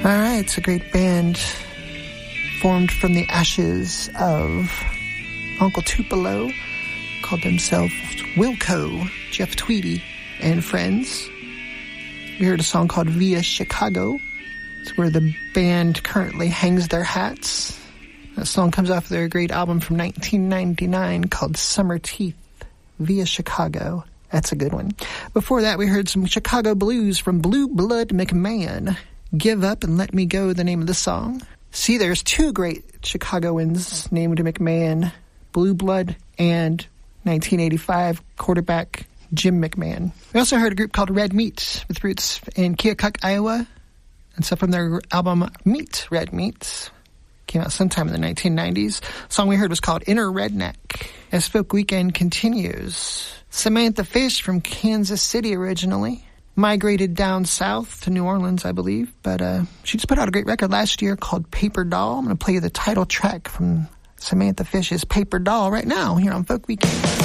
All right, it's a great band formed from the ashes of Uncle Tupelo, called themselves Wilco, Jeff Tweedy, and friends. We heard a song called Via Chicago. It's where the band currently hangs their hats. That song comes off their great album from 1999 called Summer Teeth, Via Chicago. That's a good one. Before that, we heard some Chicago blues from Blue Blood McMahon. Give Up and Let Me Go, the name of the song. See, there's two great Chicagoans named McMahon, Blue Blood and 1985 quarterback Jim McMahon. We also heard a group called Red Meat with roots in Keokuk, Iowa. And so from their album Meat, Red Meat, came out sometime in the 1990s. The song we heard was called Inner Redneck. As Folk Weekend continues, Samantha Fish from Kansas City originally. Migrated down south to New Orleans, I believe. But she just put out a great record last year called Paper Doll. I'm going to play you the title track from Samantha Fish's Paper Doll right now here on Folk Weekend.